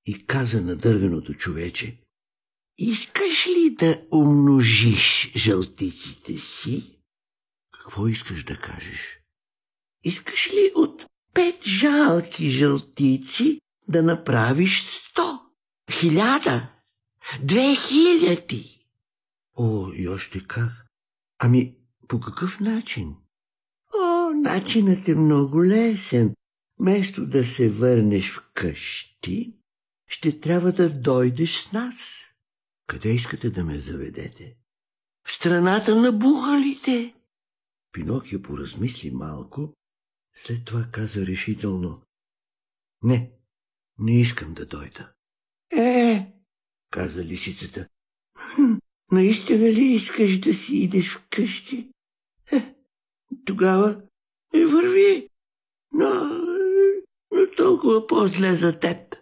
и каза на дървеното човече: искаш ли да умножиш жълтиците си? Какво искаш да кажеш? Искаш ли от 5 жалки жълтици да направиш 100, 1000, 2000? О, и още как? Ами, по какъв начин? О, начинът е много лесен. Вместо да се върнеш вкъщи, ще трябва да дойдеш с нас. Къде искате да ме заведете? В страната на бухалите. Пинокио поразмисли малко, след това каза решително: не искам да дойда. Каза лисицата, наистина ли искаш да си идеш вкъщи? Тогава върви, но толкова по-зле за теб.